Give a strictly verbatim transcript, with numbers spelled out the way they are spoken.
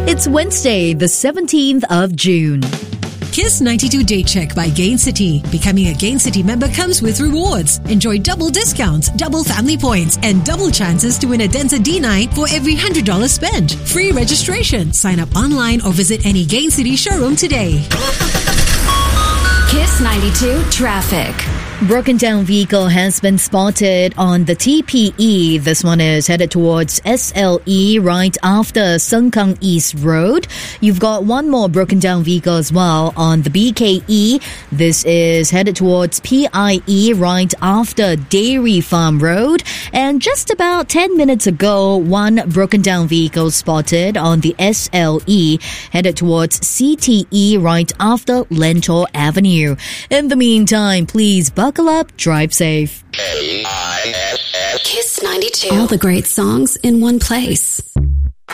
It's Wednesday, the seventeenth of June. Kiss ninety-two Day Check by Gain City. Becoming a Gain City member comes with rewards. Enjoy double discounts, double family points, and double chances to win a Denza D nine for every one hundred dollars spent. Free registration. Sign up online or visit any Gain City showroom today. Kiss ninety-two Traffic. Broken down vehicle has been spotted on the T P E. This one is headed towards S L E right after Sengkang East Road. You've got one more broken down vehicle as well on the B K E. This is headed towards P I E right after Dairy Farm Road. And just about ten minutes ago, one broken down vehicle spotted on the S L E headed towards C T E right after Lentor Avenue. In the meantime, please buckle up, drive safe. Kiss ninety-two. All the great songs in one place.